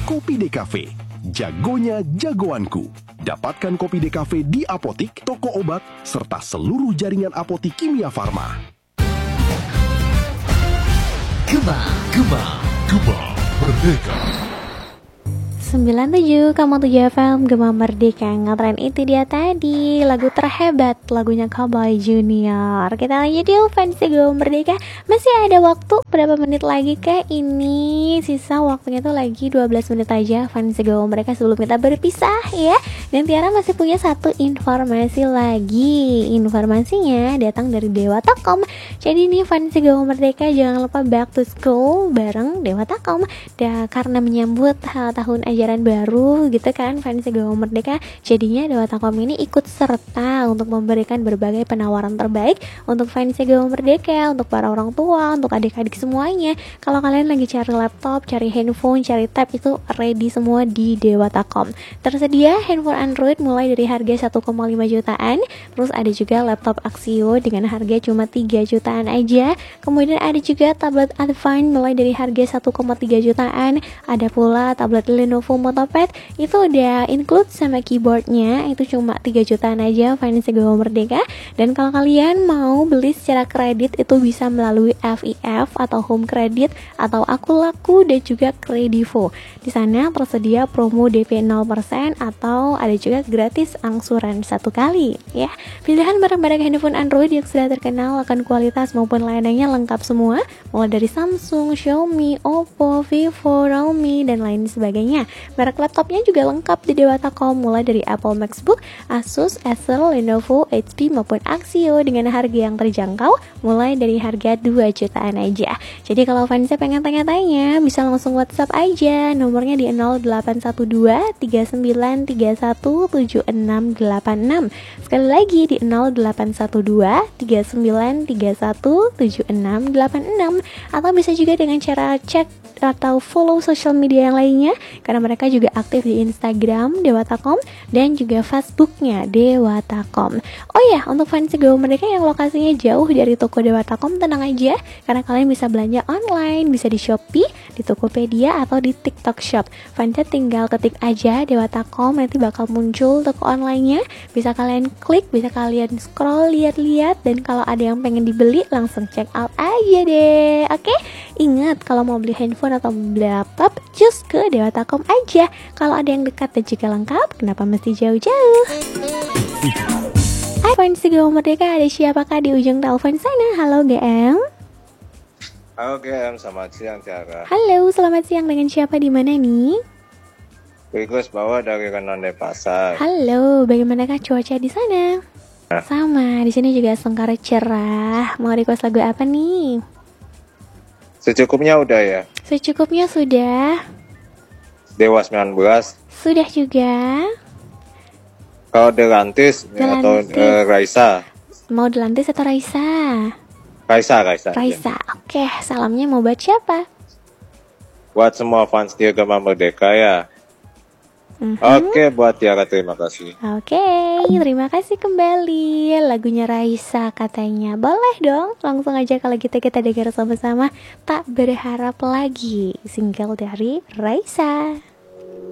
Kopi Decafe, jagonya jagoanku. Dapatkan Kopi Decafe di apotik, toko obat, serta seluruh jaringan apotik Kimia Farma. Gema Merdeka. 97,7 FM Gema Merdeka. Ngetren itu dia tadi lagu terhebat, lagunya Cowboy Junior. Kita lanjut yuk fans Gema Merdeka. Masih ada waktu berapa menit lagi kah ini? Sisa waktunya tuh lagi 12 menit aja fans Gema Merdeka sebelum kita berpisah ya. Dan Tiara masih punya satu informasi lagi. Informasinya datang dari Dewatakom. Jadi nih fans Gema Merdeka jangan lupa back to school bareng Dewatakom. Karena menyambut tahun ajaran baru gitu kan fans Gema Merdeka, jadinya Dewatakom ini ikut serta untuk memberikan berbagai penawaran terbaik untuk fans Gema Merdeka, untuk para orang tua, untuk adik-adik semuanya. Kalau kalian lagi cari laptop, cari handphone, cari tab, itu ready semua di Dewatakom. Tersedia handphone Android mulai dari harga 1,5 jutaan, terus ada juga laptop Axio dengan harga cuma 3 jutaan aja. Kemudian ada juga tablet Advance mulai dari harga 1,3 jutaan, ada pula tablet Lenovo Motopad, itu udah include sama keyboardnya, itu cuma 3 jutaan aja fans Gema Merdeka. Dan kalau kalian mau beli secara kredit itu bisa melalui FIF atau Home Credit atau Akulaku dan juga Kredivo. Di sana tersedia promo DP 0% atau ada juga gratis angsuran 1 kali ya. Pilihan barang-barang handphone Android yang sudah terkenal akan kualitas maupun layanannya lengkap semua, mulai dari Samsung, Xiaomi, Oppo, Vivo, Realme dan lain sebagainya. Merek laptopnya juga lengkap di Dewatakom, mulai dari Apple MacBook, Asus, Acer, Lenovo, HP maupun Axio dengan harga yang terjangkau mulai dari harga 2 jutaan aja. Jadi kalau fansnya pengen tanya-tanya bisa langsung WhatsApp aja, nomornya di 0812 3931 7686. Sekali lagi di 0812 3931 7686, atau bisa juga dengan cara cek atau follow social media yang lainnya karena mereka juga aktif di Instagram Dewatakom dan juga Facebooknya Dewatakom. Oh ya, untuk fans Gema Merdeka yang lokasinya jauh dari toko Dewatakom, tenang aja karena kalian bisa belanja online, bisa di Shopee, di Tokopedia atau di TikTok Shop. Fansnya tinggal ketik aja Dewatakom, nanti bakal muncul toko online-nya. Bisa kalian klik, bisa kalian scroll, lihat-lihat, dan kalau ada yang pengen dibeli langsung check out aja deh. Oke? Ingat, kalau mau beli handphone atau beli laptop, just ke Dewatakom aja. Kalau ada yang dekat dan juga lengkap, kenapa mesti jauh-jauh? Hai fans Gema Merdeka, ada siapakah di ujung telepon sana? Halo GM. Halo GM, selamat siang Tiara. Halo, selamat siang, dengan siapa di mana nih? Bagus bawa dari Renon Denpasar. Halo, bagaimanakah cuaca di sana? Sama, di sini juga sengkara cerah. Mau request lagu apa nih? Secukupnya udah ya? Secukupnya sudah. Dewa 19. Sudah juga. Kalau Delantis atau Raisa? Mau Delantis atau Raisa? Raisa. Raisa, ya. Oke, salamnya mau buat siapa? Buat semua fans Gema Merdeka ya. Oke, buat Tiara terima kasih. Oke, terima kasih kembali. Lagunya Raisa katanya. Boleh dong, langsung aja kalau gitu kita dengar sama-sama. Tak Berharap Lagi, single dari Raisa.